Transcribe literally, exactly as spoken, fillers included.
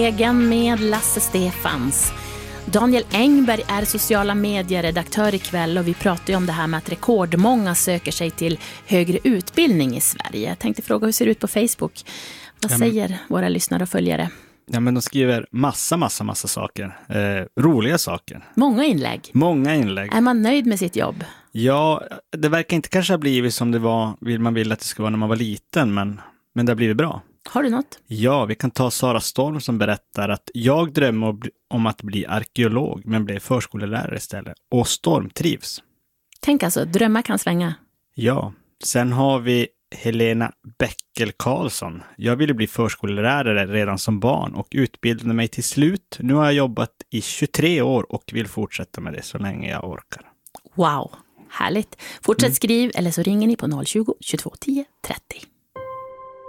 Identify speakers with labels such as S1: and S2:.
S1: Egen med Lasse Stefans. Daniel Engberg är sociala medieredaktör ikväll och vi pratar ju om det här med att rekordmånga söker sig till högre utbildning i Sverige. Jag tänkte fråga hur ser det ut på Facebook? Vad
S2: ja, men,
S1: säger våra lyssnare och följare?
S2: Ja, men de skriver massa, massa, massa saker. Eh, roliga saker.
S1: Många inlägg.
S2: Många inlägg.
S1: Är man nöjd med sitt jobb?
S2: Ja, det verkar inte kanske ha blivit som det var, vill man vill att det ska vara när man var liten, men, men det har blivit bra.
S1: Har du något?
S2: Ja, vi kan ta Sara Storm som berättar att jag drömmer om att bli arkeolog men blev förskolelärare istället. Och Storm trivs.
S1: Tänk alltså, drömmar kan svänga.
S2: Ja, sen har vi Helena Bäckel Karlsson. Jag ville bli förskolelärare redan som barn och utbildade mig till slut. Nu har jag jobbat i tjugotre år och vill fortsätta med det så länge jag orkar.
S1: Wow, härligt. Fortsätt mm. skriv eller så ringer ni på noll tjugo, tjugotvå tio trettio.